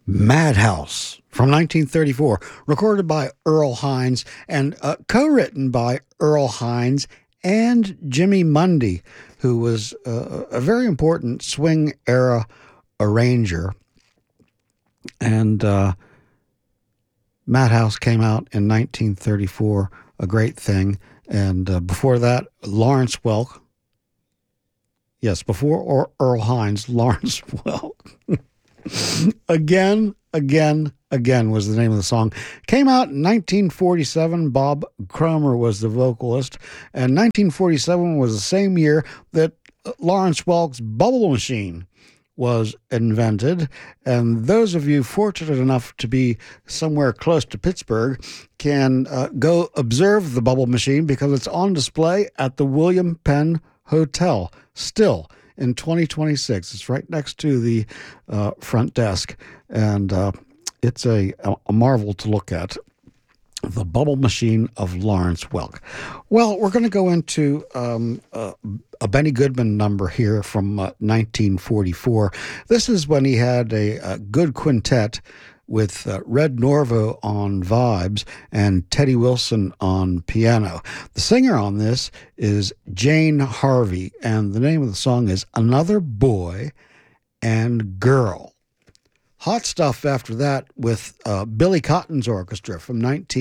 Madhouse from 1934, recorded by Earl Hines and co-written by Earl Hines and Jimmy Mundy, who was a very important swing era arranger. And Madhouse came out in 1934, a great thing. And before that, Lawrence Welk. Yes, before Earl Hines, Lawrence Welk. Again was the name of the song. Came out in 1947. Bob Cromer was the vocalist. And 1947 was the same year that Lawrence Welk's Bubble Machine was invented. And those of you fortunate enough to be somewhere close to Pittsburgh can go observe the Bubble Machine because it's on display at the William Penn Hotel still in 2026. It's right next to the front desk, and it's a marvel to look at. The Bubble Machine of Lawrence Welk. Well, we're going to go into a Benny Goodman number here from 1944. This is when he had a good quintet with Red Norvo on vibes and Teddy Wilson on piano. The singer on this is Jane Harvey, and the name of the song is Another Boy and Girl. Hot stuff after that with Billy Cotton's orchestra from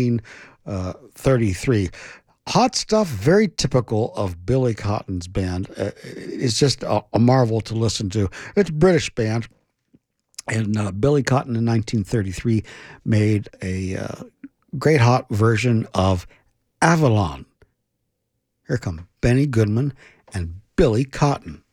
1933. Hot stuff, very typical of Billy Cotton's band. It's just a marvel to listen to. It's a British band. And Billy Cotton in 1933 made a great hot version of Avalon. Here come Benny Goodman and Billy Cotton.